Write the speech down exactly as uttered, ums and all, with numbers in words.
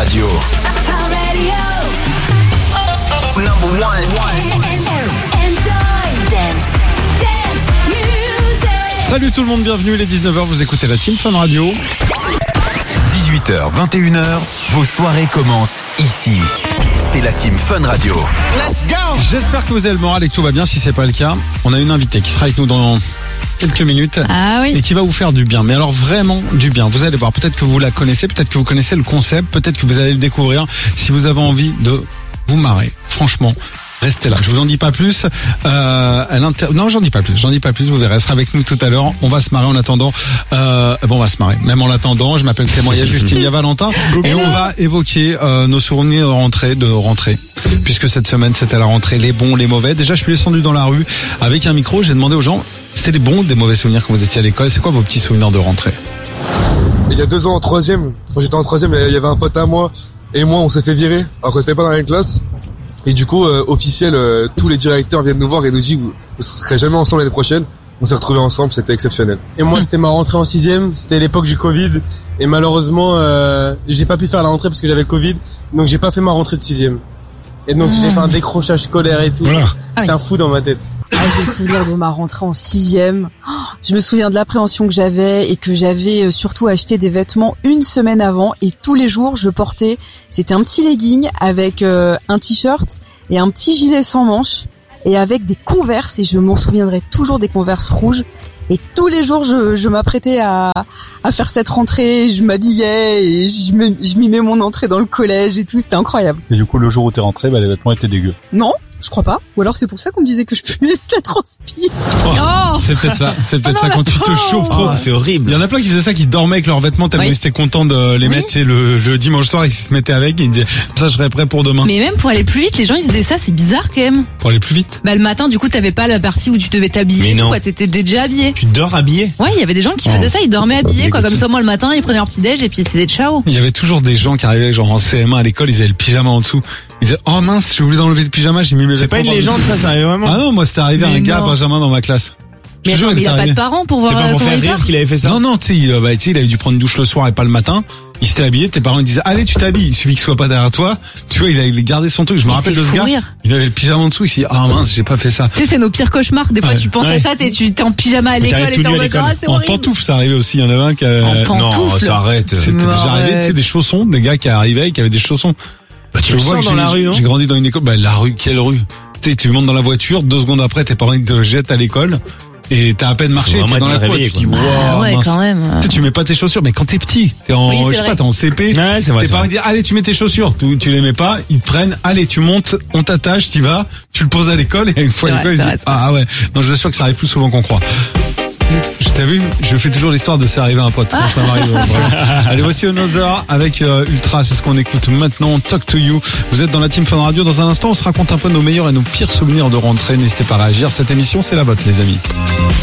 Radio. Number one. Enjoy dance, dance music. Salut tout le monde, bienvenue, il est dix-neuf heures, vous écoutez la Team Fun Radio. dix-huit heures, vingt et une heures, vos soirées commencent ici. C'est la Team Fun Radio. Let's go. J'espère que vous avez le moral et que tout va bien. Si c'est pas le cas, on a une invitée qui sera avec nous dans quelques minutes. Ah oui. Et qui va vous faire du bien. Mais alors vraiment du bien. Vous allez voir, peut-être que vous la connaissez, peut-être que vous connaissez le concept, peut-être que vous allez le découvrir. Si vous avez envie de vous marrer, franchement, restez là. Je vous en dis pas plus. Euh, elle inter... Non, j'en dis pas plus. J'en dis pas plus. Vous verrez. Elle sera avec nous tout à l'heure. On va se marrer en attendant. Euh... Bon, on va se marrer. Même en l'attendant. Je m'appelle Clément. Il y a Justine, il y a Valentin. Et on va évoquer euh, nos souvenirs de rentrée, de rentrée. Puisque cette semaine c'était la rentrée, les bons, les mauvais. Déjà, je suis descendu dans la rue avec un micro. J'ai demandé aux gens, c'était les bons ou des mauvais souvenirs quand vous étiez à l'école. C'est quoi vos petits souvenirs de rentrée? Il y a deux ans en troisième, quand j'étais en troisième, il y avait un pote à moi et moi, on s'est fait virer alors qu'on n'était pas dans la même classe. Et du coup, euh, officiel, euh, tous les directeurs viennent nous voir et nous disent vous ne serez jamais ensemble l'année prochaine. On s'est retrouvés ensemble, c'était exceptionnel. Et moi, c'était ma rentrée en sixième, c'était l'époque du Covid. Et malheureusement, euh, j'ai pas pu faire la rentrée parce que j'avais le Covid, donc j'ai pas fait ma rentrée de sixième. Et donc j'ai fait un décrochage scolaire et tout. Voilà. C'était un fou dans ma tête. Ah, j'ai le souvenir de ma rentrée en sixième. Oh, je me souviens de l'appréhension que j'avais et que j'avais surtout acheté des vêtements une semaine avant et tous les jours je portais, c'était un petit legging avec euh, un t-shirt et un petit gilet sans manches et avec des Converse et je m'en souviendrai toujours des Converse rouges. Et tous les jours, je, je m'apprêtais à, à faire cette rentrée, je m'habillais et je, me, je mimais mon entrée dans le collège et tout, c'était incroyable. Et du coup, le jour où t'es rentré, bah, les vêtements étaient dégueux. Non, je crois pas. Ou alors c'est pour ça qu'on me disait que je puais la transpi. Oh, c'est peut-être ça, c'est peut-être Oh non, ça quand tu te chauffes trop. Oh, c'est horrible. Il y en a plein qui faisaient ça, qui dormaient avec leurs vêtements tellement Oui. ils étaient contents de les Oui. mettre tu sais, le, le dimanche soir et qu'ils se mettaient avec et ils disaient ça je serais prêt pour demain. Mais même pour aller plus vite, les gens ils faisaient ça, c'est bizarre quand même. Pour aller plus vite. Bah le matin, du coup, t'avais pas la partie où tu devais t'habiller. Mais et tout, non. quoi, t'étais déjà habillé. Tu dors habillé? Ouais, il y avait des gens qui faisaient ça, ils dormaient habillés, quoi. Écoute. Comme ça, moi le matin, ils prenaient leur petit déj et puis c'était ciao. Il y avait toujours des gens qui arrivaient genre en C M un à l'école, ils avaient le pyjama en dessous. Ils disaient oh mince, j'ai oublié d'enlever le pyjama, j'ai mis mes C'est pas vêtements une légende, par-dessus. ça, ça arrive vraiment? Ah non, moi c'était arrivé à Mais un gars non. Benjamin dans ma classe. Mais Je te jure, attends, mais il il a est pas arrivé. de parents pour voir C'est pas euh, pour comment faire il rire dort. qu'il avait fait ça? Non non, tu sais, il, euh, bah, tu sais, il avait dû prendre une douche le soir et pas le matin. Il s'était habillé, tes parents ils disaient allez tu t'habilles, il suffit qu'il soit pas derrière toi. Tu vois, il a gardé son truc. Je me Mais rappelle c'est de ce fou gars. rire. Il avait le pyjama en dessous, il s'est dit ah mince, j'ai pas fait ça. Tu sais, c'est nos pires cauchemars. Des fois, Ouais. tu penses Ouais. à ça, t'es, tu t'es en pyjama à Mais l'école t'arrives et tout t'es en nu à mode l'école. ah, c'est En horrible. pantoufles, ça arrivait aussi. Il y en avait un qui a... En Non, pantoufles. ça arrête. C'était Mais déjà arrivé, tu sais, arrête. des chaussons, des gars qui arrivaient, qui avaient des chaussons. Bah, tu Je le vois sens que dans j'ai- la rue, non? J'ai grandi dans une école. Bah, la rue, quelle rue? Tu sais, tu montes dans la voiture, deux secondes après, tes parents ils te jettent à l'école. Et t'as à peine marché, Faut t'es vraiment dans la être cour, réveillé, tu te dis, quoi. wow, Ah ouais, mince. quand même. Tu sais, tu mets pas tes chaussures, mais quand t'es petit, t'es en, Oui, c'est je sais vrai. pas, t'es en C P. Ouais, c'est vrai. Tes c'est parents vrai. ils disent, allez, tu mets tes chaussures. Tu, tu les mets pas, ils te prennent, allez, tu montes, on t'attache, t'y vas, tu le poses à l'école, et une fois à C'est l'école, vrai, ils c'est disent, vrai, c'est ah ouais. Non, je vous assure que ça arrive plus souvent qu'on croit. Je t'ai vu, je fais toujours l'histoire de ça arriver à un pote quand ça m'arrive. Vraiment. Allez, voici Another avec euh, Ultra, c'est ce qu'on écoute maintenant. Talk to You. Vous êtes dans la Team Fun Radio. Dans un instant, on se raconte un peu nos meilleurs et nos pires souvenirs de rentrée. N'hésitez pas à réagir. Cette émission, c'est la vôtre, les amis.